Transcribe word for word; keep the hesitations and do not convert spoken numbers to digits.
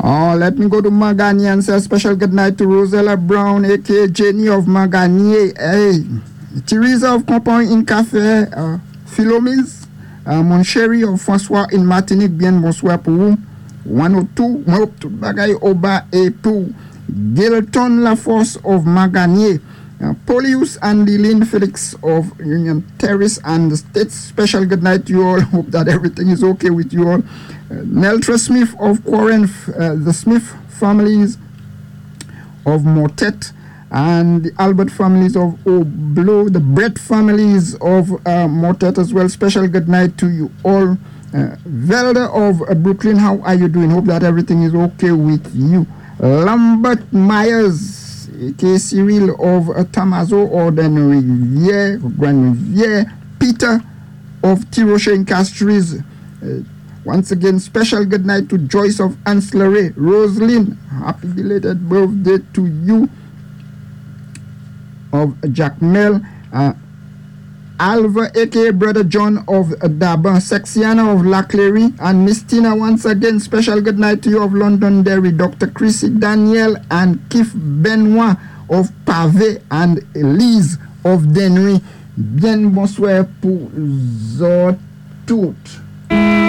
Oh, let me go to Magani and say a special good night to Rosella Brown, aka Jenny of Magani. Hey, Teresa of Compagnie in Café, uh, Philomise, uh, mon chéri of François in Martinique, bien bonsoir pour vous. one oh two, moi, tout bagay Oba et pour Gilton Laforce of Magani. Uh, Polius and Lillian Felix of Union Terrace and the States. Special good night to you all. Hope that everything is okay with you all. Uh, Neltra Smith of Quarren, uh, the Smith families of Motet, and the Albert families of Oblo, the Brett families of uh, Motet as well. Special good night to you all. Uh, Velda of uh, Brooklyn, how are you doing? Hope that everything is okay with you. Lambert Myers, aka Cyril of uh, Tamazo, Orden Riviere, Grand Riviere, Peter of Tiroche in Castries. Uh, once again, special good night to Joyce of Ancillary, Roslyn, happy belated birthday to you, of Jack Mel, uh, Alva, aka Brother John of uh, Daban, Sexiana of Laclery, and Miss Tina. Once again, special good night to you of Londonderry, Doctor Chrissy Daniel and Keith Benoit of Pavé, and Elise of Denry. Bien bonsoir pour vous toutes.